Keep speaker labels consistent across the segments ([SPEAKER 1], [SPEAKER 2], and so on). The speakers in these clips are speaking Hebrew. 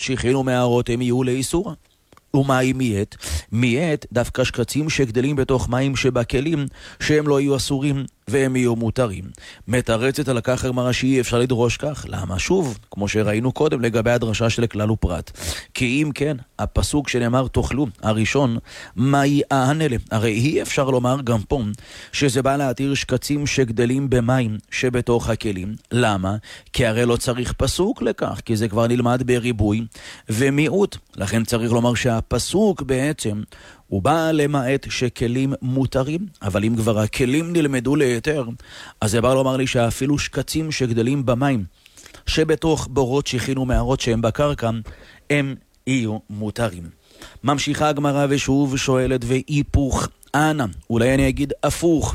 [SPEAKER 1] שכין ומערות הם יהיו לאיסור. ומה היא מיית? מיית דווקא שקצים שגדלים בתוך מים שבכלים שהם לא יהיו אסורים והם יהיו מותרים. מתרצת על כך הגמרא שאי אפשר לדרוש כך. למה? שוב, כמו שראינו קודם לגבי הדרשה של כלל ופרט. כי אם כן, הפסוק שנאמר תאכלו, הראשון, מה יענה להם? הרי אי אפשר לומר גם פה שזה בא להתיר שקצים שגדלים במים שבתוך הכלים. למה? כי הרי לא צריך פסוק לכך, כי זה כבר נלמד בריבוי ומיעוט. לכן צריך לומר שהפסוק בעצם הוא בא למעט שכלים מותרים, אבל אם כבר הכלים נלמדו ליתר, אז זה בא לומר לי שאפילו שקצים שגדלים במים, שבתוך בורות שכין ומערות שהם בקרקע, הם יהיו מותרים. ממשיכה הגמרא ושוב שואלת והיפוך אנא, אולי אני אגיד הפוך,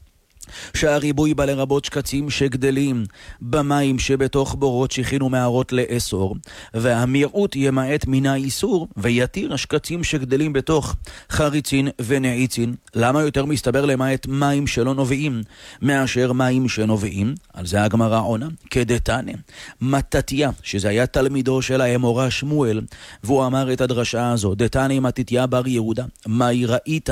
[SPEAKER 1] שהריבוי בא לרבות שקצים שגדלים במים שבתוך בורות שכין ומערות לאסור, והמיעוט ימעט מן האיסור ויתיר השקצים שגדלים בתוך חריצין ונעיצין. למה יותר מסתבר למעט מים שלא נובעים מאשר מים שנובעים? על זה הגמרא עונה כדתניא מתתיה, שזה היה תלמידו של האמורא שמואל, והוא אמר את הדרשה הזו, דתניא מתתיה בר יהודה, מה ראית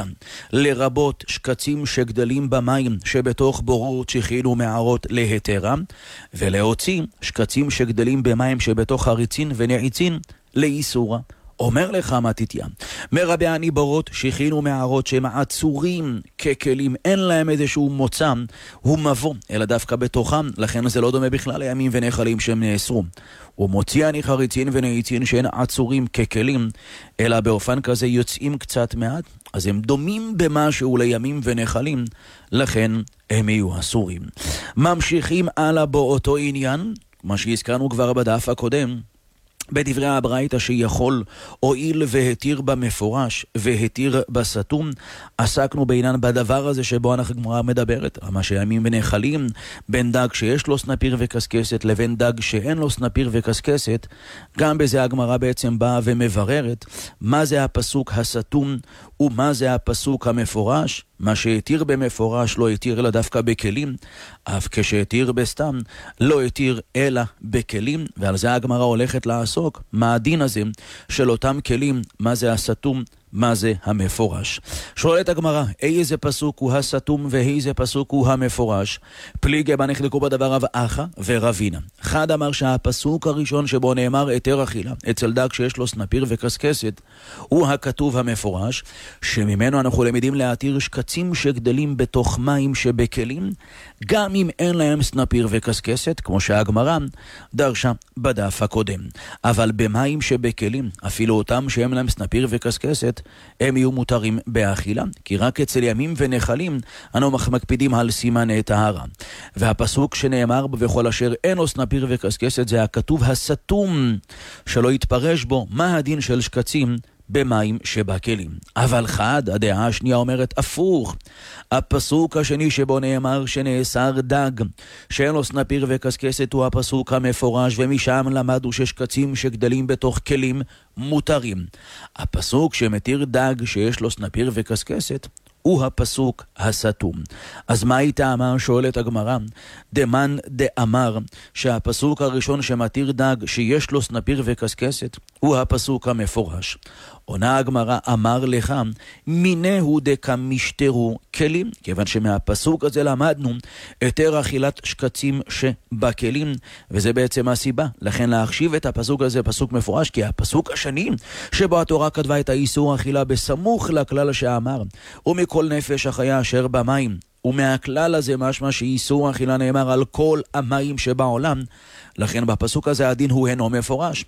[SPEAKER 1] לרבות שקצים שגדלים במים בתוך בורות שכין ומערות להתרה, ולהוציא שקצים שגדלים במים שבתוך חריצין ונעיצין לאיסורה. אומר לך מתתיה, מרבה אני בורות שכין ומערות שהם עצורים ככלים, אין להם איזשהו מוצא ומבוא, אלא דווקא בתוכם, לכן זה לא דומה בכלל לימים ונחלים שהם נאסרו. ומוציא אני חריצין ונעיצין שהן עצורים ככלים, אלא באופן כזה יוצאים קצת מעט, אז הם דומים במשהו לימים ונחלים, לכן הם יהיו אסורים. ממשיכים הלאה באותו עניין, מה שהזכרנו כבר בדף הקודם, בדברי הברייתא שיכול הועיל והתיר במפורש והתיר בסתום. עסקנו בעניין בדבר הזה שבו אנחנו גמרא מדברת, מה שימים ונחלים, בין דג שיש לו סנפיר וקסקסת לבין דג שאין לו סנפיר וקסקסת. גם בזה הגמרא בעצם באה ומבררת מה זה הפסוק הסתום ומה זה הפסוק המפורש. מה שהתיר במפורש לא התיר אלא דווקא בכלים, אף כשהתיר בסתם לא התיר אלא בכלים, ועל זה הגמרא הולכת לעסוק מה הדין הזה של אותם כלים, מה זה הסתום, מה זה המפורש. שואלת הגמרא, איזה פסוק הוא הסתום ואיזה פסוק הוא המפורש? פליגי בה נחלקו בדבר רב אחא ורבינה. אחד אמר שהפסוק הראשון שבו נאמר היתר אכילה אצל דג שיש לו סנפיר וקסקסת הוא הכתוב המפורש, שממנו אנחנו למדים להתיר שקצים שגדלים בתוך מים שבכלים, גם אם אין להם סנפיר וקסקסת, כמו שהגמרא דרשה בדף הקודם. אבל במים שבכלים, אפילו אותם שהם להם סנפיר וקסקסת, הם יהיו מותרים באכילה, כי רק אצל ימים ונחלים אנו מקפידים על סימן טהרה. והפסוק שנאמר בו וכל אשר אין לו סנפיר וקסקסת זה הכתוב הסתום, שלא יתפרש בו מה הדין של שקצים במים שבכלים. אבל חד, הדעה השנייה אומרת הפוך. הפסוק השני שבו נאמר שנאסר דג שאין לו סנפיר וקסקסת הוא הפסוק המפורש, ומשם למדו ששקצים שגדלים בתוך כלים מותרים. הפסוק שמתיר דג שיש לו סנפיר וקסקסת הוא הפסוק הסתום. אז מה הייתה אמר? שואלת הגמרא, דמן דאמר שהפסוק הראשון שמתיר דג שיש לו סנפיר וקסקסת הוא הפסוק המפורש. עונה הגמרא, אמר לך מינהו דקמשטרו כלים, כיוון שמהפסוק הזה למדנו היתר אכילת שקצים שבכלים, וזה בעצם הסיבה לכן להחשיב את הפסוק הזה פסוק מפורש, כי הפסוק השני שבו התורה כתבה את האיסור אכילה בסמוך לכלל שאמר ומכל נפש החיה אשר במים, ומהכלל הזה משמע שאיסור אכילה נאמר על כל המים שבעולם, לכן בפסוק הזה הדין הוא אינו מפורש.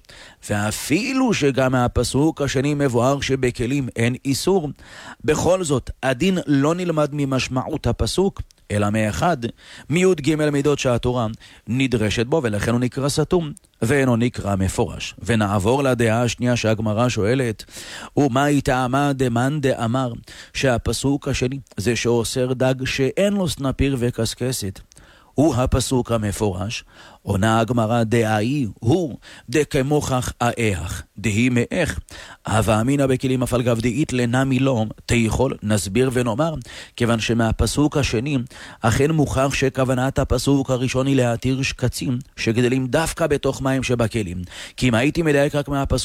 [SPEAKER 1] ואפילו שגם מהפסוק השני מבואר שבכלים אין איסור, בכל זאת הדין לא נלמד ממשמעות הפסוק אלא מאחד מיוד ג' מידות שהתורה נדרשת בו, ולכן הוא נקרא סתום ואינו נקרא מפורש. ונעבור לדעה השנייה שהגמרא שואלת, ומה היא טעמה דמן דאמר שהפסוק השני זה שאוסר דג שאין לו סנפיר וקסקסת הוא הפסוק המפורש. עונה הגמרא, דאי הוא דכמוכח האח דהי מאך הווה אמינא בכלים אף על גב דאית לנמי לא תיכול. נסביר ונאמר, כיוון שמהפסוק השני אכן מוכח שכוונת הפסוק הראשון היא להתיר שקצים שגדלים דווקא בתוך מים שבכלים, כי אם הייתי מדייק רק מהפסוק